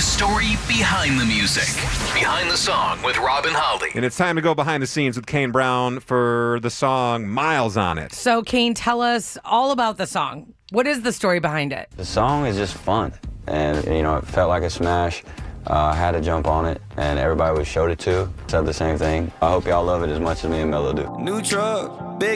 story behind the music. Behind the Song with Rob and Holly. And it's time to go behind the scenes with Kane Brown for the song Miles on It. So, Kane, tell us all about the song. What is the story behind it? The song is just fun, and it felt like a smash. I had to jump on it, and everybody we showed it to said the same thing. I hope y'all love it as much as me and Melo do. New truck.